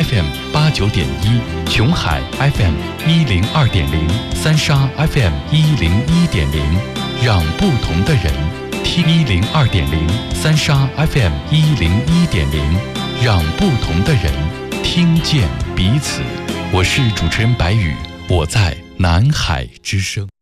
FM 89.1，琼海 FM 102.0，三沙 FM 101.0，让不同的人听102.0，三沙 FM 101.0，让不同的人听见彼此。我是主持人白宇，我在南海之声。